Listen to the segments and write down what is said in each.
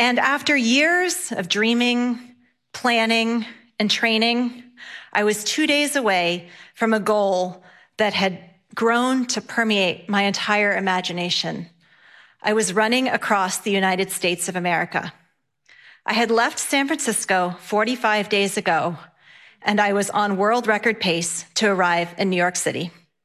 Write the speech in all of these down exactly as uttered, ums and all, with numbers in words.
And after years of dreaming, planning, and training, I was two days away from a goal that had grown to permeate my entire imagination. I was running across the United States of America. I had left San Francisco forty-five days ago, and I was on world record pace to arrive in New York City.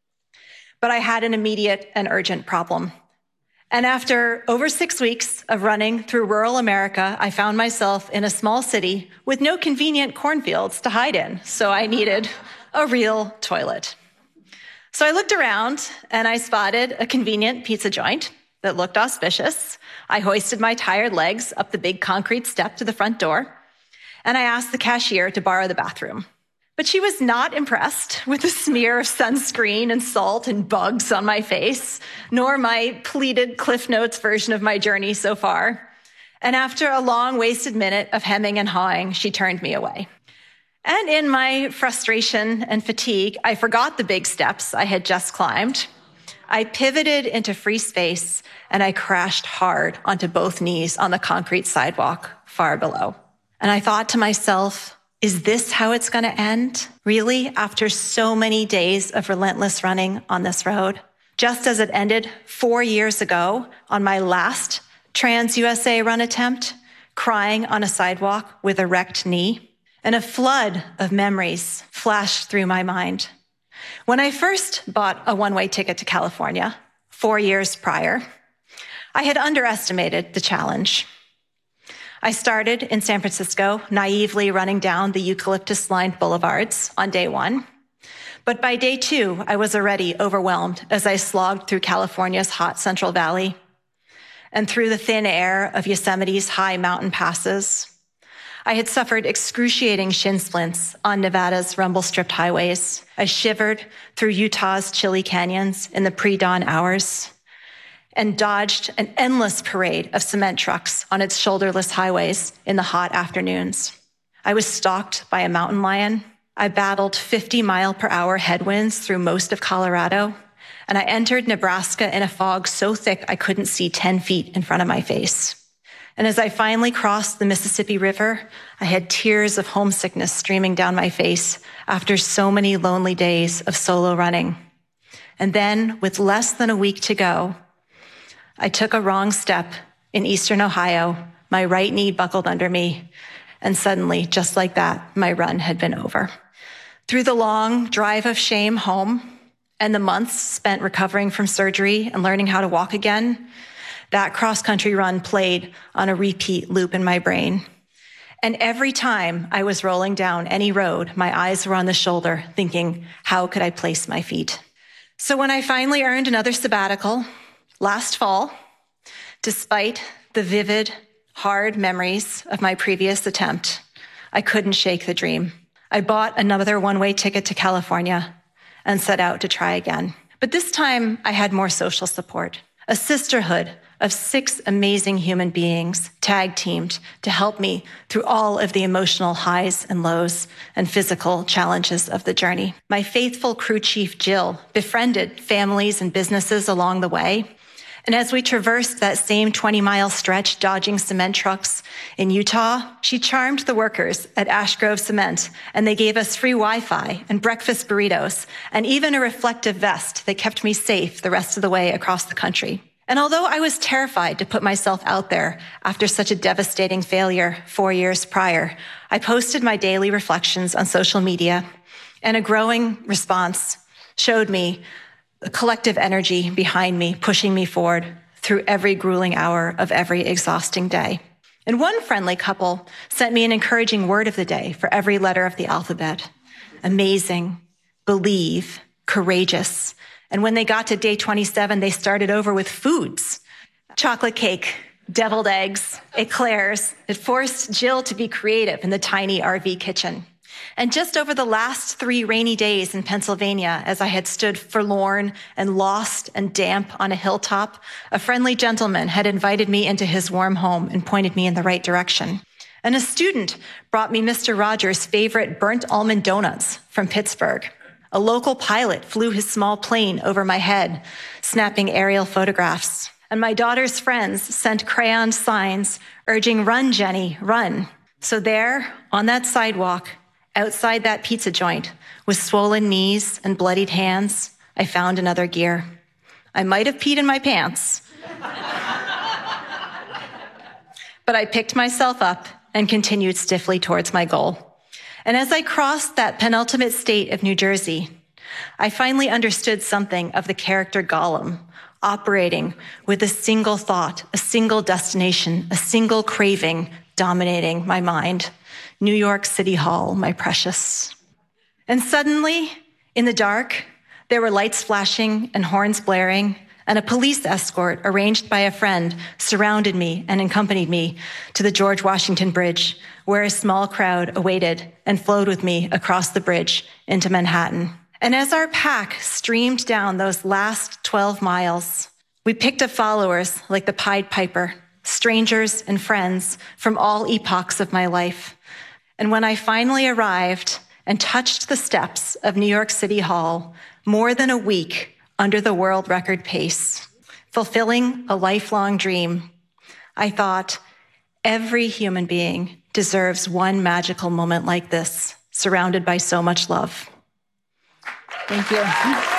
But I had an immediate and urgent problem. And after over six weeks of running through rural America, I found myself in a small city with no convenient cornfields to hide in, so I needed a real toilet. So I looked around and I spotted a convenient pizza joint that looked auspicious. I hoisted my tired legs up the big concrete step to the front door, and I asked the cashier to borrow the bathroom. But she was not impressed with the smear of sunscreen and salt and bugs on my face, nor my pleated Cliff Notes version of my journey so far. And after a long wasted minute of hemming and hawing, she turned me away. And in my frustration and fatigue, I forgot the big steps I had just climbed. I pivoted into free space and I crashed hard onto both knees on the concrete sidewalk far below. And I thought to myself, is this how it's going to end? Really? After so many days of relentless running on this road? Just as it ended four years ago on my last Trans-U S A run attempt, crying on a sidewalk with a wrecked knee. And a flood of memories flashed through my mind. When I first bought a one-way ticket to California, four years prior, I had underestimated the challenge. I started in San Francisco, naively running down the eucalyptus-lined boulevards on day one. But by day two, I was already overwhelmed as I slogged through California's hot Central Valley and through the thin air of Yosemite's high mountain passes. I had suffered excruciating shin splints on Nevada's rumble-stripped highways. I shivered through Utah's chilly canyons in the pre-dawn hours and dodged an endless parade of cement trucks on its shoulderless highways in the hot afternoons. I was stalked by a mountain lion. I battled fifty mile per hour headwinds through most of Colorado, and I entered Nebraska in a fog so thick I couldn't see ten feet in front of my face. And as I finally crossed the Mississippi River, I had tears of homesickness streaming down my face after so many lonely days of solo running. And then, with less than a week to go, I took a wrong step in eastern Ohio. My right knee buckled under me, and suddenly, just like that, my run had been over. Through the long drive of shame home and the months spent recovering from surgery and learning how to walk again, that cross-country run played on a repeat loop in my brain. And every time I was rolling down any road, my eyes were on the shoulder, thinking, how could I place my feet? So when I finally earned another sabbatical last fall, despite the vivid, hard memories of my previous attempt, I couldn't shake the dream. I bought another one-way ticket to California and set out to try again. But this time I had more social support, a sisterhood of six amazing human beings tag-teamed to help me through all of the emotional highs and lows and physical challenges of the journey. My faithful crew chief, Jill, befriended families and businesses along the way. And as we traversed that same twenty-mile stretch dodging cement trucks in Utah, she charmed the workers at Ash Grove Cement, and they gave us free Wi-Fi and breakfast burritos and even a reflective vest that kept me safe the rest of the way across the country. And although I was terrified to put myself out there after such a devastating failure four years prior, I posted my daily reflections on social media, and a growing response showed me the collective energy behind me, pushing me forward through every grueling hour of every exhausting day. And one friendly couple sent me an encouraging word of the day for every letter of the alphabet: amazing, believe, courageous. And when they got to day twenty-seven, they started over with foods: chocolate cake, deviled eggs, eclairs. It forced Jill to be creative in the tiny R V kitchen. And just over the last three rainy days in Pennsylvania, as I had stood forlorn and lost and damp on a hilltop, a friendly gentleman had invited me into his warm home and pointed me in the right direction. And a student brought me Mister Rogers' favorite burnt almond donuts from Pittsburgh. A local pilot flew his small plane over my head, snapping aerial photographs. And my daughter's friends sent crayon signs urging, "Run, Jenny, run." So there, on that sidewalk, outside that pizza joint, with swollen knees and bloodied hands, I found another gear. I might have peed in my pants, but I picked myself up and continued stiffly towards my goal. And as I crossed that penultimate state of New Jersey, I finally understood something of the character Gollum, operating with a single thought, a single destination, a single craving dominating my mind. New York City Hall, my precious. And suddenly, in the dark, there were lights flashing and horns blaring, and a police escort arranged by a friend surrounded me and accompanied me to the George Washington Bridge, where a small crowd awaited and flowed with me across the bridge into Manhattan. And as our pack streamed down those last twelve miles, we picked up followers like the Pied Piper, strangers and friends from all epochs of my life. And when I finally arrived and touched the steps of New York City Hall, more than a week under the world record pace, fulfilling a lifelong dream, I thought, every human being deserves one magical moment like this, surrounded by so much love. Thank you.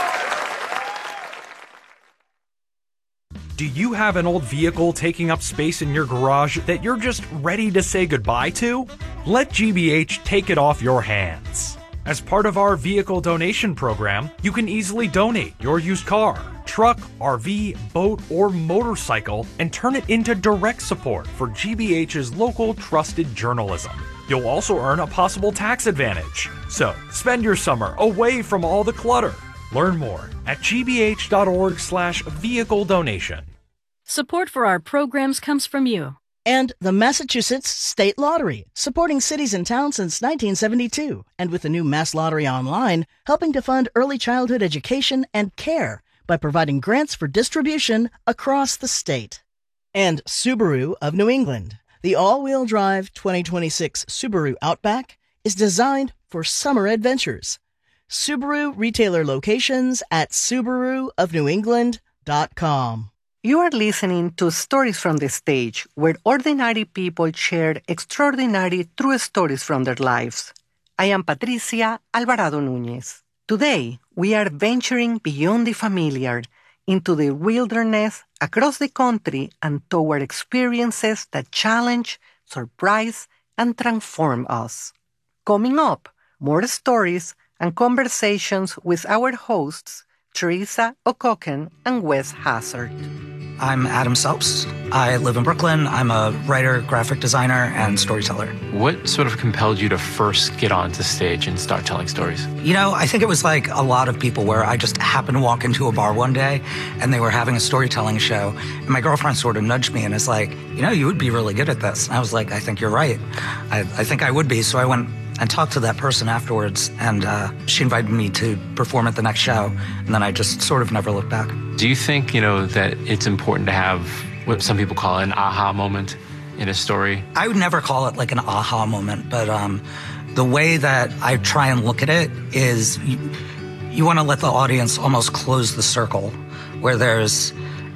Do you have an old vehicle taking up space in your garage that you're just ready to say goodbye to? Let G B H take it off your hands. As part of our vehicle donation program, you can easily donate your used car, truck, R V, boat, or motorcycle and turn it into direct support for G B H's local trusted journalism. You'll also earn a possible tax advantage. So, spend your summer away from all the clutter. Learn more at gbh.org slash vehicle donation. Support for our programs comes from you. And the Massachusetts State Lottery, supporting cities and towns since nineteen seventy-two. And with the new Mass Lottery Online, helping to fund early childhood education and care by providing grants for distribution across the state. And Subaru of New England. The all-wheel drive twenty twenty-six Subaru Outback is designed for summer adventures. Subaru retailer locations at subaru of new england dot com. You are listening to Stories from the Stage, where ordinary people share extraordinary true stories from their lives. I am Patricia Alvarado Núñez. Today, we are venturing beyond the familiar into the wilderness, across the country, and toward experiences that challenge, surprise, and transform us. Coming up, more stories and conversations with our hosts, Teresa O'Cocken and Wes Hazard. I'm Adam Selps. I live in Brooklyn. I'm a writer, graphic designer, and storyteller. What sort of compelled you to first get onto stage and start telling stories? You know, I think it was like a lot of people where I just happened to walk into a bar one day and they were having a storytelling show. And my girlfriend sort of nudged me and is like, you know, you would be really good at this. And I was like, I think you're right. I, I think I would be. So I went and talked to that person afterwards, and uh, she invited me to perform at the next show, and then I just sort of never looked back. Do you think, you know, that it's important to have what some people call an aha moment in a story? I would never call it like an aha moment, but um, the way that I try and look at it is you, you want to let the audience almost close the circle, where there's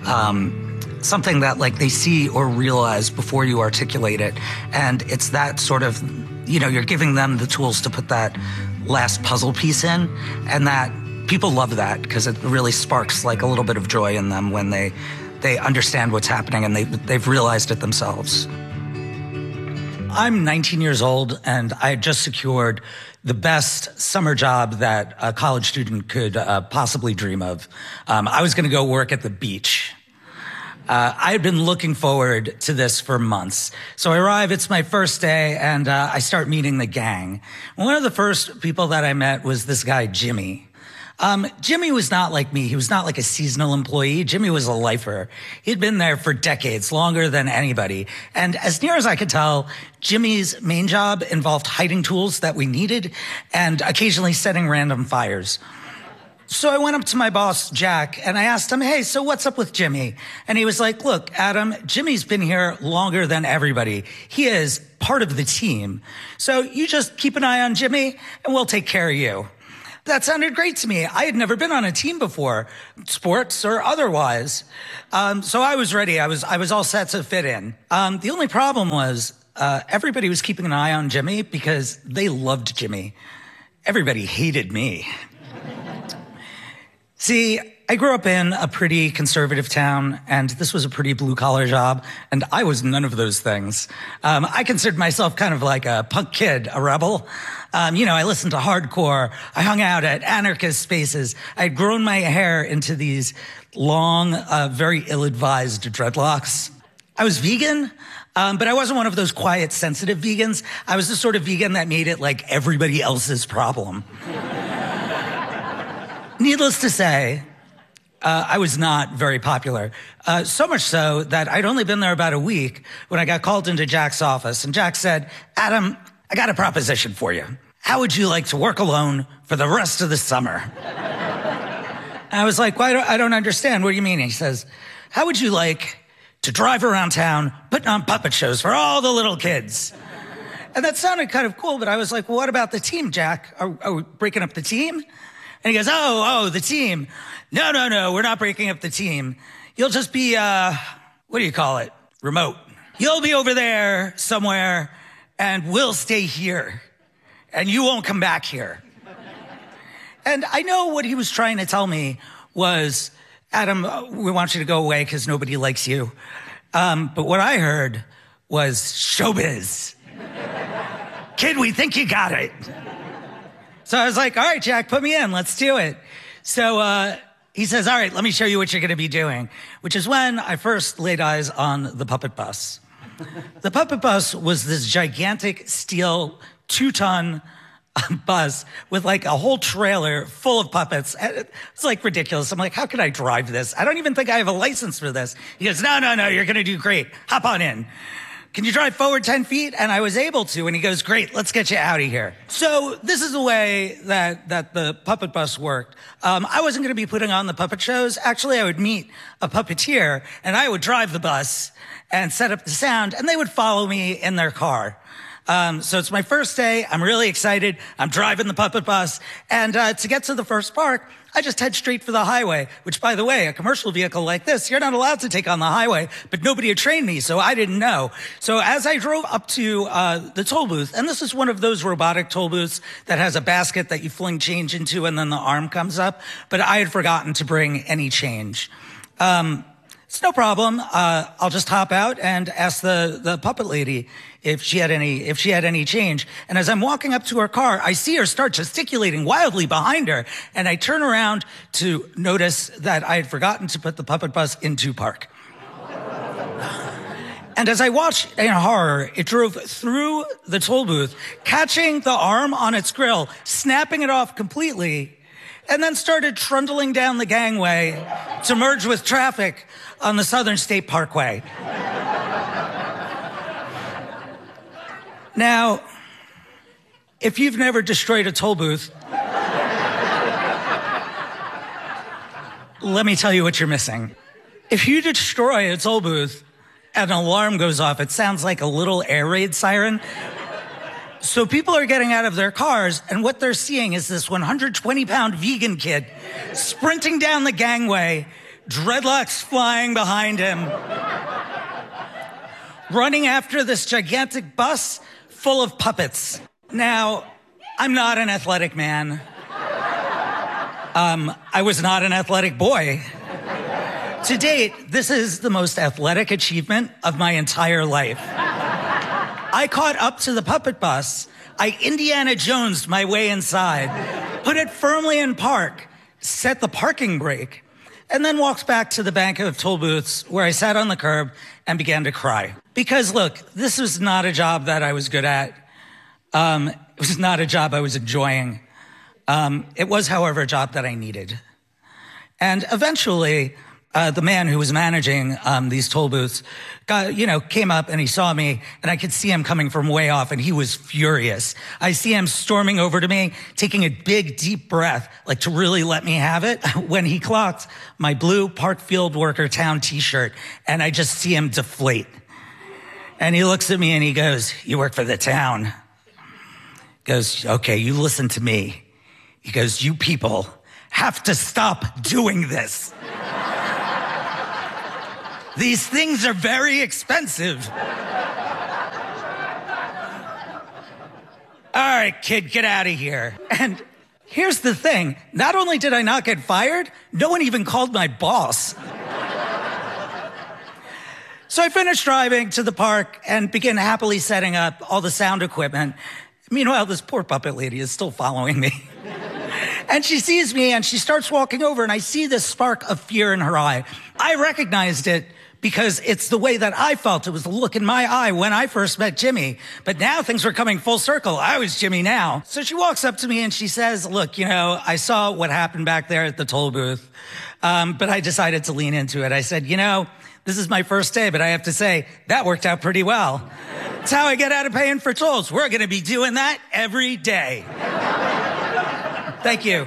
um, something that like they see or realize before you articulate it, and it's that sort of, you know, you're giving them the tools to put that last puzzle piece in, and that people love that because it really sparks like a little bit of joy in them when they they understand what's happening and they they've realized it themselves. I'm nineteen years old and I had just secured the best summer job that a college student could uh, possibly dream of. Um, I was going to go work at the beach. Uh, I had been looking forward to this for months. So I arrive, it's my first day, and uh, I start meeting the gang. One of the first people that I met was this guy, Jimmy. Um, Jimmy was not like me. He was not like a seasonal employee. Jimmy was a lifer. He'd been there for decades, longer than anybody. And as near as I could tell, Jimmy's main job involved hiding tools that we needed and occasionally setting random fires. So I went up to my boss, Jack, and I asked him, hey, so what's up with Jimmy? And he was like, look, Adam, Jimmy's been here longer than everybody. He is part of the team. So you just keep an eye on Jimmy and we'll take care of you. That sounded great to me. I had never been on a team before, sports or otherwise. Um, so I was ready. I was, I was all set to fit in. Um, the only problem was, uh, everybody was keeping an eye on Jimmy because they loved Jimmy. Everybody hated me. See, I grew up in a pretty conservative town, and this was a pretty blue-collar job, and I was none of those things. Um, I considered myself kind of like a punk kid, a rebel. Um, you know, I listened to hardcore. I hung out at anarchist spaces. I had grown my hair into these long, uh, very ill-advised dreadlocks. I was vegan, um, but I wasn't one of those quiet, sensitive vegans. I was the sort of vegan that made it like everybody else's problem. Needless to say, uh, I was not very popular. Uh, so much so that I'd only been there about a week when I got called into Jack's office. And Jack said, Adam, I got a proposition for you. How would you like to work alone for the rest of the summer? I was like, well, I don't, I don't understand. What do you mean? He says, how would you like to drive around town putting on puppet shows for all the little kids? And that sounded kind of cool, but I was like, well, what about the team, Jack? Are, are we breaking up the team? And he goes, oh, oh, the team. No, no, no, we're not breaking up the team. You'll just be, uh, what do you call it? Remote. You'll be over there somewhere, and we'll stay here. And you won't come back here. And I know what he was trying to tell me was, Adam, we want you to go away because nobody likes you. Um, but what I heard was showbiz. Kid, we think you got it. So I was like, all right, Jack, put me in. Let's do it. So uh, he says, all right, let me show you what you're going to be doing, which is when I first laid eyes on the puppet bus. The puppet bus was this gigantic steel two-ton bus with like a whole trailer full of puppets. It's like ridiculous. I'm like, how can I drive this? I don't even think I have a license for this. He goes, no, no, no, you're going to do great. Hop on in. Can you drive forward ten feet? And I was able to. And he goes, great, let's get you out of here. So this is the way that, that the puppet bus worked. Um, I wasn't going to be putting on the puppet shows. Actually, I would meet a puppeteer and I would drive the bus and set up the sound and they would follow me in their car. Um, so it's my first day. I'm really excited. I'm driving the puppet bus. And uh, to get to the first park, I just head straight for the highway, which, by the way, a commercial vehicle like this, you're not allowed to take on the highway, but nobody had trained me, so I didn't know. So as I drove up to uh, the toll booth, and this is one of those robotic toll booths that has a basket that you fling change into and then the arm comes up, but I had forgotten to bring any change. Um, it's no problem. Uh, I'll just hop out and ask the, the puppet lady if she had any, if she had any change. And as I'm walking up to her car, I see her start gesticulating wildly behind her. And I turn around to notice that I had forgotten to put the puppet bus into park. And as I watched in horror, it drove through the toll booth, catching the arm on its grill, snapping it off completely, and then started trundling down the gangway to merge with traffic on the Southern State Parkway. Now, if you've never destroyed a toll booth, let me tell you what you're missing. If you destroy a toll booth and an alarm goes off, it sounds like a little air raid siren. So people are getting out of their cars, and what they're seeing is this one hundred twenty pound vegan kid sprinting down the gangway, dreadlocks flying behind him, running after this gigantic bus full of puppets. Now, I'm not an athletic man. Um, I was not an athletic boy. To date, this is the most athletic achievement of my entire life. I caught up to the puppet bus. I Indiana Jones'd my way inside, put it firmly in park, set the parking brake, and then walked back to the bank of toll booths where I sat on the curb and began to cry. Because look, this was not a job that I was good at. Um, it was not a job I was enjoying. Um, it was, however, a job that I needed. And eventually, Uh, the man who was managing um, these toll booths, got, you know, came up and he saw me, and I could see him coming from way off, and he was furious. I see him storming over to me, taking a big, deep breath, like to really let me have it, when he clocked my blue Park Field Worker Town t-shirt, and I just see him deflate. And he looks at me and he goes, "You work for the town." Goes, "Okay, you listen to me. He goes, you people have to stop doing this. These things are very expensive. All right, kid, get out of here. And here's the thing. Not only did I not get fired, no one even called my boss. So I finished driving to the park and began happily setting up all the sound equipment. Meanwhile, this poor puppet lady is still following me. And she sees me and she starts walking over and I see this spark of fear in her eye. I recognized it because it's the way that I felt. It was the look in my eye when I first met Jimmy. But now things were coming full circle. I was Jimmy now. So she walks up to me and she says, look, you know, I saw what happened back there at the toll booth, um, but I decided to lean into it. I said, you know, this is my first day, but I have to say, that worked out pretty well. It's how I get out of paying for tolls. We're going to be doing that every day. Thank you.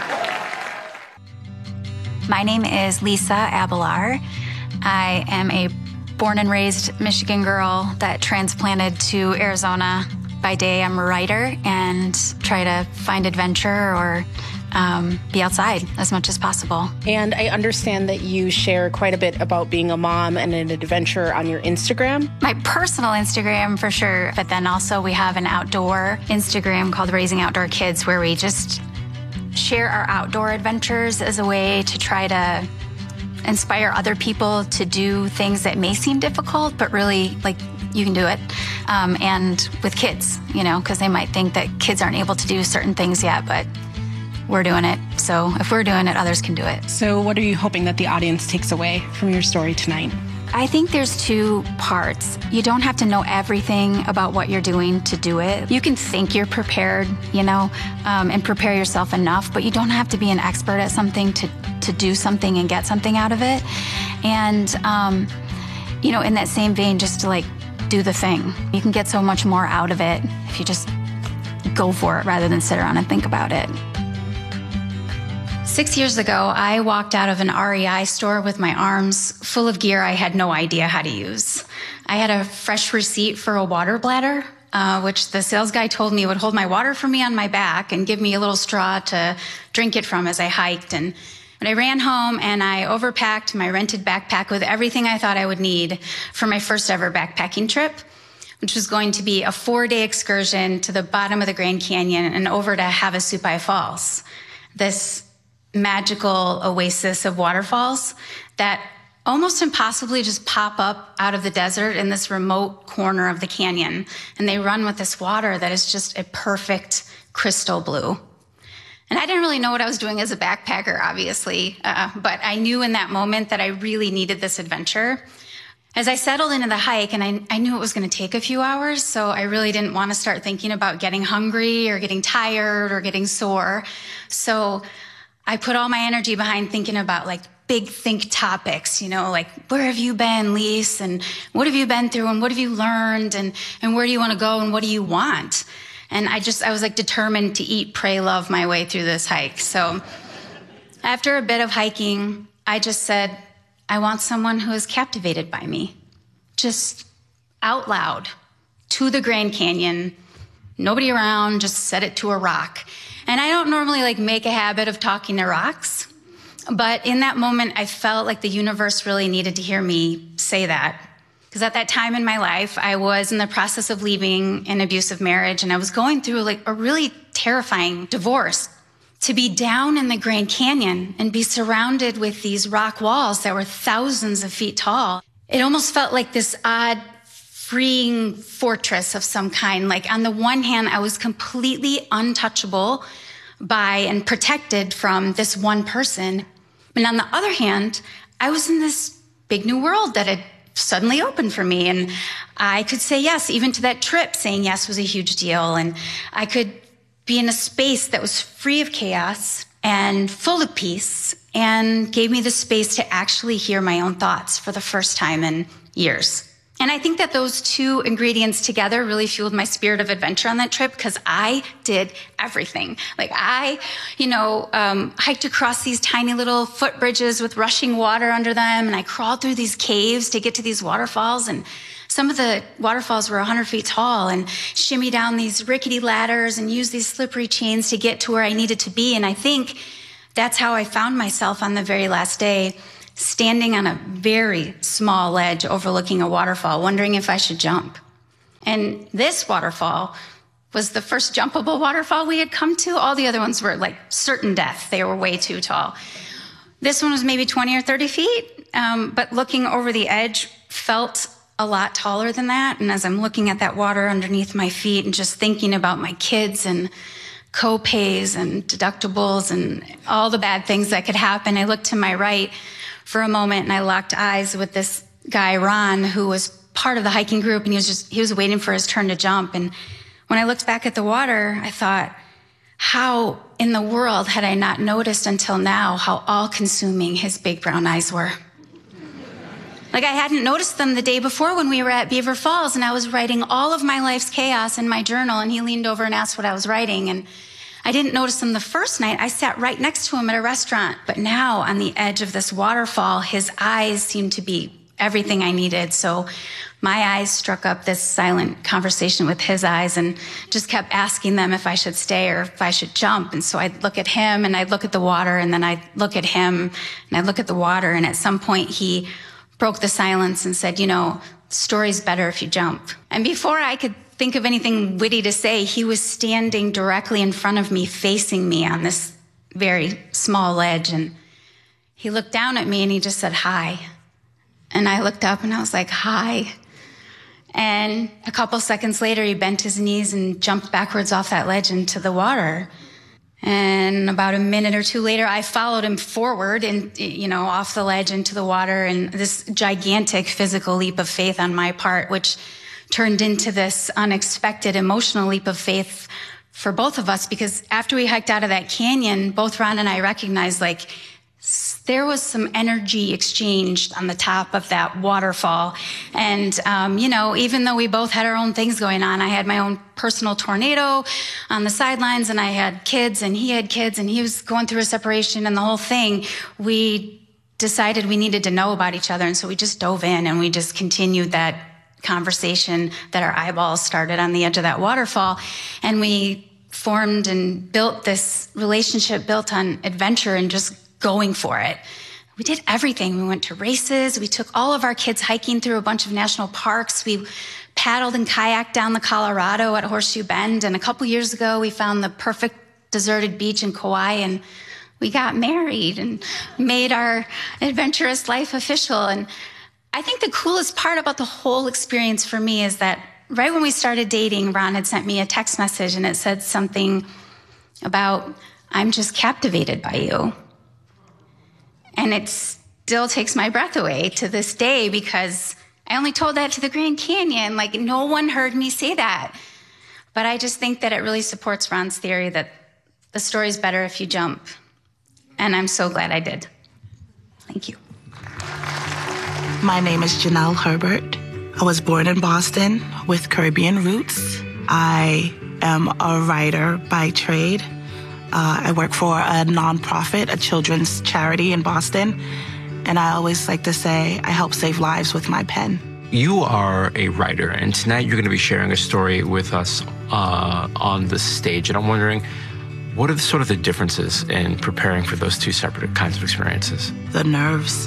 My name is Lisa Abelar. I am a born and raised Michigan girl that transplanted to Arizona. By day, I'm a writer and try to find adventure or um, be outside as much as possible. And I understand that you share quite a bit about being a mom and an adventure on your Instagram. My personal Instagram, for sure. But then also we have an outdoor Instagram called Raising Outdoor Kids, where we just share our outdoor adventures as a way to try to inspire other people to do things that may seem difficult, but really, like, you can do it. Um, and with kids, you know, because they might think that kids aren't able to do certain things yet, but we're doing it. So if we're doing it, others can do it. So what are you hoping that the audience takes away from your story tonight? I think there's two parts. You don't have to know everything about what you're doing to do it. You can think you're prepared, you know, um, and prepare yourself enough, but you don't have to be an expert at something to, to do something and get something out of it. And, um, you know, in that same vein, just to like do the thing. You can get so much more out of it if you just go for it rather than sit around and think about it. Six years ago, I walked out of an R E I store with my arms full of gear I had no idea how to use. I had a fresh receipt for a water bladder, uh, which the sales guy told me would hold my water for me on my back and give me a little straw to drink it from as I hiked. And but I ran home and I overpacked my rented backpack with everything I thought I would need for my first ever backpacking trip, which was going to be a four-day excursion to the bottom of the Grand Canyon and over to Havasupai Falls. This magical oasis of waterfalls that almost impossibly just pop up out of the desert in this remote corner of the canyon. And they run with this water that is just a perfect crystal blue. And I didn't really know what I was doing as a backpacker, obviously, uh, but I knew in that moment that I really needed this adventure. As I settled into the hike, and I, I knew it was going to take a few hours, so I really didn't want to start thinking about getting hungry or getting tired or getting sore. So I put all my energy behind thinking about like big think topics, you know, like where have you been, Lise, and what have you been through, and what have you learned, and, and where do you want to go, and what do you want? And I just, I was like determined to eat, pray, love my way through this hike. So after a bit of hiking, I just said, I want someone who is captivated by me, just out loud to the Grand Canyon, nobody around, just said it to a rock. And I don't normally like make a habit of talking to rocks, but in that moment, I felt like the universe really needed to hear me say that. Because at that time in my life, I was in the process of leaving an abusive marriage, and I was going through like a really terrifying divorce. To be down in the Grand Canyon and be surrounded with these rock walls that were thousands of feet tall, it almost felt like this odd freeing fortress of some kind. Like on the one hand, I was completely untouchable by and protected from this one person. And on the other hand, I was in this big new world that had suddenly opened for me. And I could say yes, even to that trip. Saying yes was a huge deal. And I could be in a space that was free of chaos and full of peace and gave me the space to actually hear my own thoughts for the first time in years. And I think that those two ingredients together really fueled my spirit of adventure on that trip, because I did everything. Like I, you know, um, hiked across these tiny little footbridges with rushing water under them, and I crawled through these caves to get to these waterfalls. And some of the waterfalls were one hundred feet tall and shimmy down these rickety ladders and use these slippery chains to get to where I needed to be. And I think that's how I found myself on the very last day, standing on a very small ledge overlooking a waterfall, wondering if I should jump. And this waterfall was the first jumpable waterfall we had come to. All the other ones were like certain death. They were way too tall. This one was maybe twenty or thirty feet, um, but looking over the edge felt a lot taller than that. And as I'm looking at that water underneath my feet and just thinking about my kids and co-pays and deductibles and all the bad things that could happen, I looked to my right for a moment and I locked eyes with this guy, Ron, who was part of the hiking group, and he was just, he was waiting for his turn to jump. And when I looked back at the water, I thought, how in the world had I not noticed until now how all-consuming his big brown eyes were? Like I hadn't noticed them the day before when we were at Beaver Falls, and I was writing all of my life's chaos in my journal, and he leaned over and asked what I was writing, and I didn't notice them the first night. I sat right next to him at a restaurant, but now on the edge of this waterfall, his eyes seemed to be everything I needed. So my eyes struck up this silent conversation with his eyes and just kept asking them if I should stay or if I should jump. And so I'd look at him and I'd look at the water, and then I'd look at him and I'd look at the water. And at some point he broke the silence and said, you know, the story's better if you jump. And before I could think of anything witty to say, he was standing directly in front of me, facing me on this very small ledge. And he looked down at me and he just said, hi. And I looked up and I was like, hi. And a couple seconds later, he bent his knees and jumped backwards off that ledge into the water. And about a minute or two later, I followed him forward and, you know, off the ledge into the water, and this gigantic physical leap of faith on my part, which turned into this unexpected emotional leap of faith for both of us, because after we hiked out of that canyon, both Ron and I recognized, like, there was some energy exchanged on the top of that waterfall. And, um, you know, even though we both had our own things going on, I had my own personal tornado on the sidelines, and I had kids, and he had kids, and he was going through a separation and the whole thing. We decided we needed to know about each other. And so we just dove in and we just continued that conversation that our eyeballs started on the edge of that waterfall. And we formed and built this relationship built on adventure and just going for it. We did everything. We went to races. We took all of our kids hiking through a bunch of national parks. We paddled and kayaked down the Colorado at Horseshoe Bend. And a couple years ago, we found the perfect deserted beach in Kauai, and we got married and made our adventurous life official. And I think the coolest part about the whole experience for me is that right when we started dating, Ron had sent me a text message, and it said something about, I'm just captivated by you. And it still takes my breath away to this day, because I only told that to the Grand Canyon. Like, no one heard me say that. But I just think that it really supports Ron's theory that the story's better if you jump. And I'm so glad I did. Thank you. My name is Janelle Herbert. I was born in Boston with Caribbean roots. I am a writer by trade. Uh, I work for a nonprofit, a children's charity in Boston, and I always like to say I help save lives with my pen. You are a writer, and tonight you're going to be sharing a story with us uh, on the stage, and I'm wondering, what are the, sort of the differences in preparing for those two separate kinds of experiences? The nerves.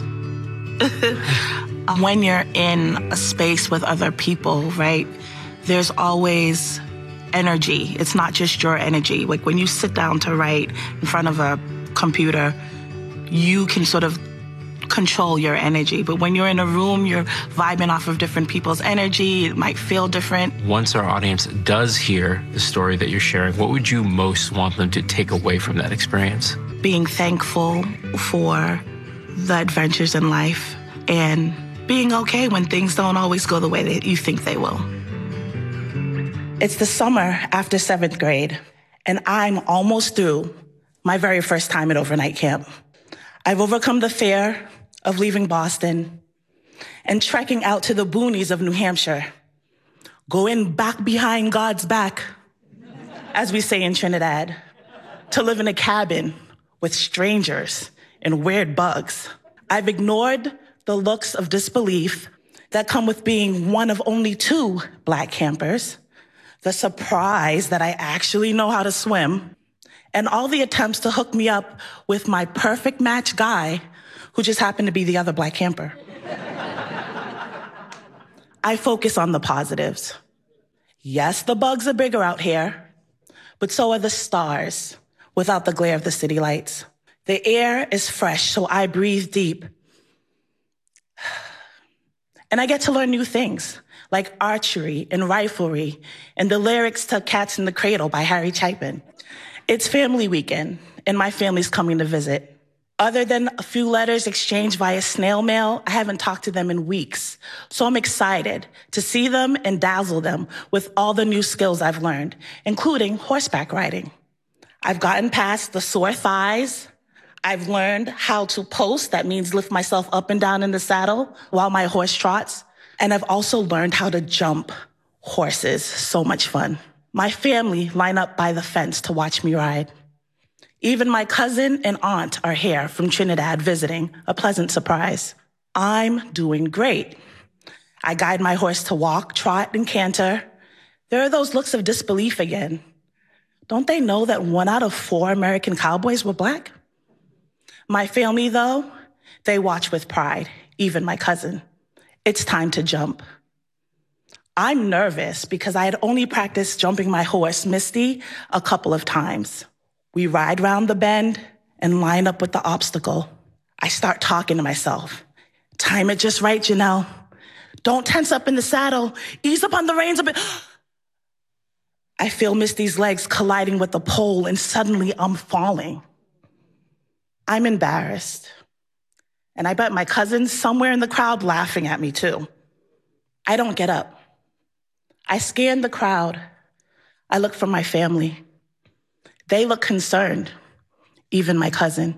When you're in a space with other people, right, there's always energy. It's not just your energy. Like when you sit down to write in front of a computer, you can sort of control your energy. But when you're in a room, you're vibing off of different people's energy. It might feel different. Once our audience does hear the story that you're sharing, what would you most want them to take away from that experience? Being thankful for the adventures in life and being okay when things don't always go the way that you think they will. It's the summer after seventh grade, and I'm almost through my very first time at overnight camp. I've overcome the fear of leaving Boston and trekking out to the boonies of New Hampshire, going back behind God's back, as we say in Trinidad, to live in a cabin with strangers and weird bugs. I've ignored the looks of disbelief that come with being one of only two Black campers, the surprise that I actually know how to swim, and all the attempts to hook me up with my perfect match guy who just happened to be the other Black camper. I focus on the positives. Yes, the bugs are bigger out here, but so are the stars without the glare of the city lights. The air is fresh, so I breathe deep. And I get to learn new things, like archery and riflery and the lyrics to Cats in the Cradle by Harry Chapin. It's family weekend, and my family's coming to visit. Other than a few letters exchanged via snail mail, I haven't talked to them in weeks. So I'm excited to see them and dazzle them with all the new skills I've learned, including horseback riding. I've gotten past the sore thighs. I've learned how to post, that means lift myself up and down in the saddle while my horse trots. And I've also learned how to jump horses. So much fun. My family line up by the fence to watch me ride. Even my cousin and aunt are here from Trinidad visiting, a pleasant surprise. I'm doing great. I guide my horse to walk, trot, and canter. There are those looks of disbelief again. Don't they know that one out of four American cowboys were Black? My family, though, they watch with pride, even my cousin. It's time to jump. I'm nervous because I had only practiced jumping my horse, Misty, a couple of times. We ride round the bend and line up with the obstacle. I start talking to myself. Time it just right, Janelle. Don't tense up in the saddle. Ease up on the reins a bit. I feel Misty's legs colliding with the pole, and suddenly I'm falling. I'm embarrassed. And I bet my cousin's somewhere in the crowd laughing at me too. I don't get up. I scan the crowd. I look for my family. They look concerned, even my cousin.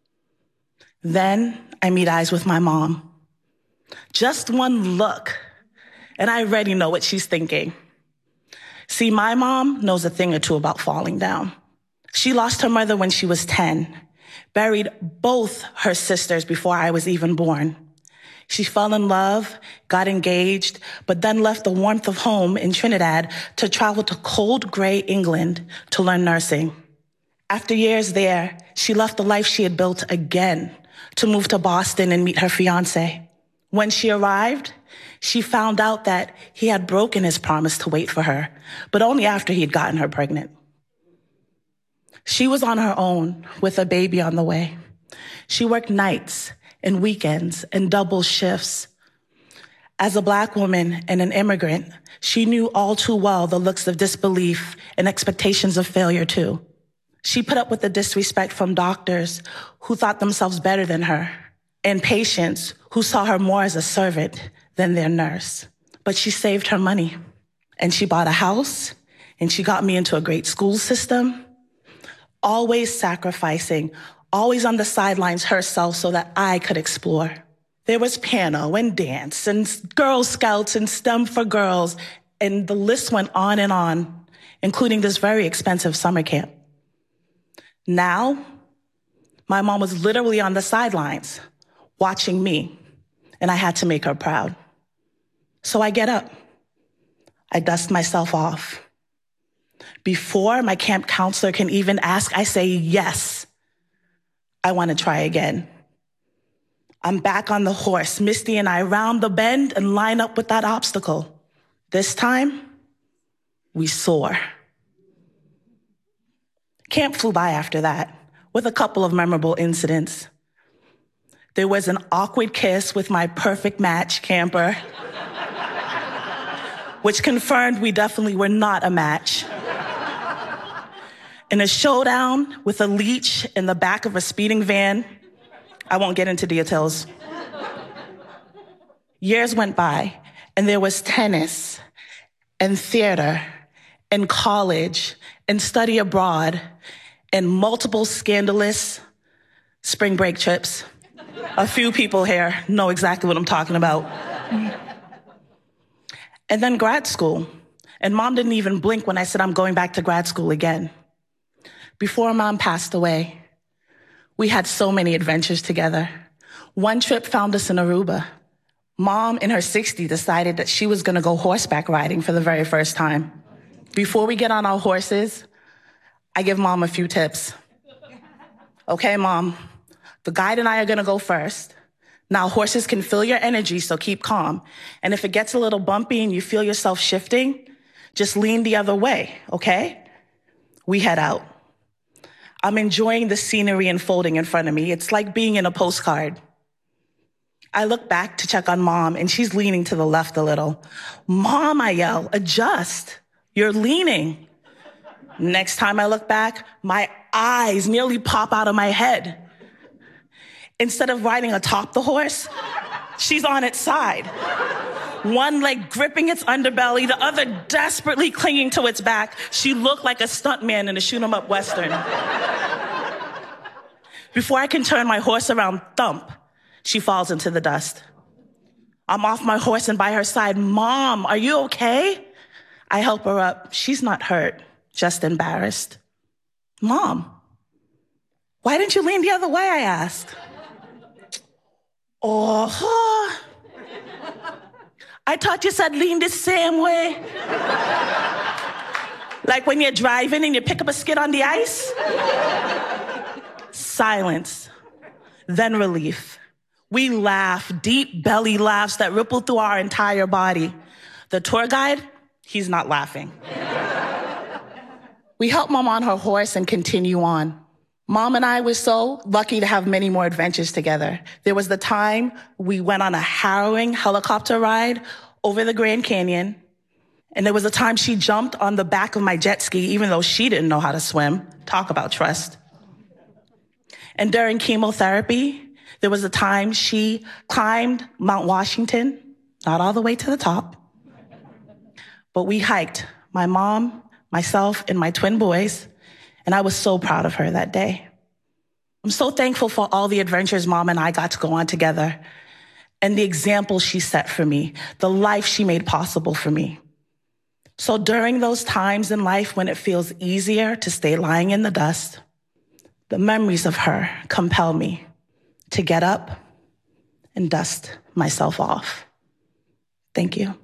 Then I meet eyes with my mom. Just one look, and I already know what she's thinking. See, my mom knows a thing or two about falling down. She lost her mother when she was ten, buried both her sisters before I was even born. She fell in love, got engaged, but then left the warmth of home in Trinidad to travel to cold, gray England to learn nursing. After years there, she left the life she had built again to move to Boston and meet her fiancé. When she arrived, she found out that he had broken his promise to wait for her, but only after he had gotten her pregnant. She was on her own with a baby on the way. She worked nights and weekends and double shifts. As a Black woman and an immigrant, she knew all too well the looks of disbelief and expectations of failure too. She put up with the disrespect from doctors who thought themselves better than her, and patients who saw her more as a servant than their nurse. But she saved her money, and she bought a house, and she got me into a great school system, always sacrificing, always on the sidelines herself so that I could explore. There was piano and dance and Girl Scouts and STEM for girls, and the list went on and on, including this very expensive summer camp. Now, my mom was literally on the sidelines watching me, and I had to make her proud. So I get up. I dust myself off. Before my camp counselor can even ask, I say, yes, I want to try again. I'm back on the horse. Misty and I round the bend and line up with that obstacle. This time, we soar. Camp flew by after that, with a couple of memorable incidents. There was an awkward kiss with my perfect match camper, which confirmed we definitely were not a match. In a showdown with a leech in the back of a speeding van. I won't get into details. Years went by, and there was tennis and theater and college and study abroad and multiple scandalous spring break trips. A few people here know exactly what I'm talking about. And then grad school. And Mom didn't even blink when I said I'm going back to grad school again. Before Mom passed away, we had so many adventures together. One trip found us in Aruba, Mom, in her sixties, decided that she was going to go horseback riding for the very first time. Before we get on our horses, I give Mom a few tips. Okay, Mom, the guide and I are going to go first. Now, horses can feel your energy, so keep calm. And if it gets a little bumpy and you feel yourself shifting, just lean the other way, okay? We head out. I'm enjoying the scenery unfolding in front of me. It's like being in a postcard. I look back to check on Mom, and she's leaning to the left a little. Mom, I yell, adjust. You're leaning. Next time I look back, my eyes nearly pop out of my head. Instead of riding atop the horse, she's on its side. One leg gripping its underbelly, the other desperately clinging to its back. She looked like a stuntman in a shoot-'em-up Western. Before I can turn my horse around, thump, she falls into the dust. I'm off my horse and by her side. Mom, are you okay? I help her up. She's not hurt, just embarrassed. Mom, why didn't you lean the other way, I ask. Oh, I thought you said lean the same way. Like when you're driving and you pick up a skid on the ice? Silence, then relief. We laugh, deep belly laughs that ripple through our entire body. The tour guide, he's not laughing. We help Mom on her horse and continue on. Mom and I were so lucky to have many more adventures together. There was the time we went on a harrowing helicopter ride over the Grand Canyon. And there was a time she jumped on the back of my jet ski, even though she didn't know how to swim. Talk about trust. And during chemotherapy, there was a time she climbed Mount Washington, not all the way to the top, but we hiked, my mom, myself, and my twin boys, and I was so proud of her that day. I'm so thankful for all the adventures Mom and I got to go on together and the example she set for me, the life she made possible for me. So during those times in life when it feels easier to stay lying in the dust, the memories of her compel me to get up and dust myself off. Thank you.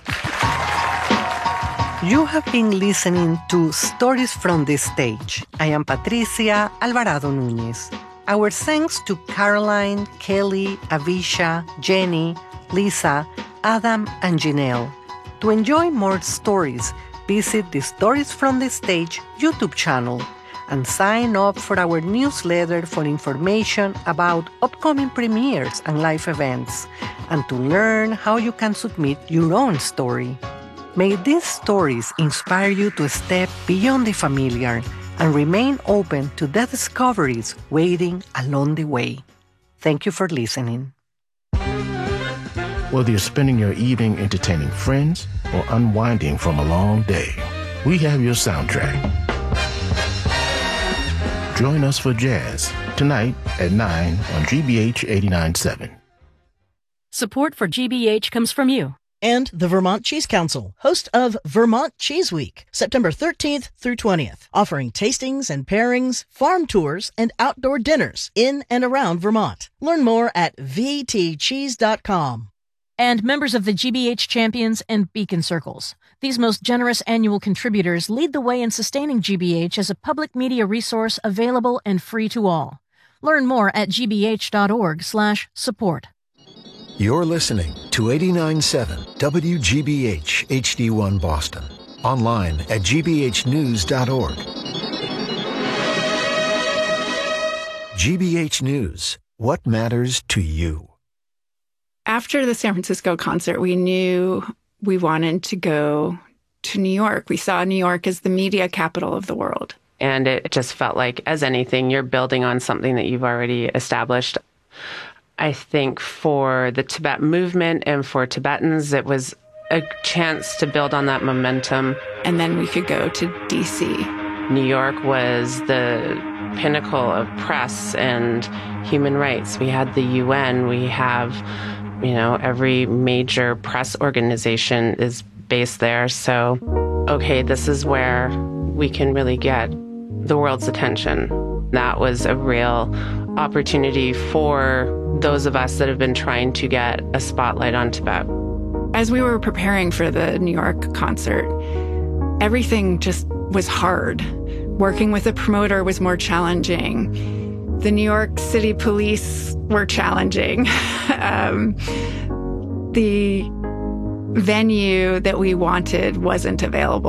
You have been listening to Stories from the Stage. I am Patricia Alvarado Núñez. Our thanks to Caroline, Kelly, Avisha, Jenny, Lisa, Adam, and Janelle. To enjoy more stories, visit the Stories from the Stage YouTube channel and sign up for our newsletter for information about upcoming premieres and live events, and to learn how you can submit your own story. May these stories inspire you to step beyond the familiar and remain open to the discoveries waiting along the way. Thank you for listening. Whether you're spending your evening entertaining friends or unwinding from a long day, we have your soundtrack. Join us for jazz tonight at nine on G B H eighty-nine point seven. Support for G B H comes from you. And the Vermont Cheese Council, host of Vermont Cheese Week, September thirteenth through twentieth, offering tastings and pairings, farm tours, and outdoor dinners in and around Vermont. Learn more at v t cheese dot com. And members of the G B H Champions and Beacon Circles. These most generous annual contributors lead the way in sustaining G B H as a public media resource available and free to all. Learn more at g b h dot org slash support. You're listening to eighty-nine point seven W G B H H D one Boston. Online at g b h news dot org. G B H News. What matters to you? After the San Francisco concert, we knew we wanted to go to New York. We saw New York as the media capital of the world. And it just felt like, as anything, you're building on something that you've already established. I think for the Tibet movement and for Tibetans, it was a chance to build on that momentum. And then we could go to D C. New York was the pinnacle of press and human rights. We had the U N. We have, you know, every major press organization is based there. So, okay, this is where we can really get the world's attention. That was a real opportunity for those of us that have been trying to get a spotlight on Tibet. As we were preparing for the New York concert, everything just was hard. Working with a promoter was more challenging. The New York City police were challenging. um, the venue that we wanted wasn't available.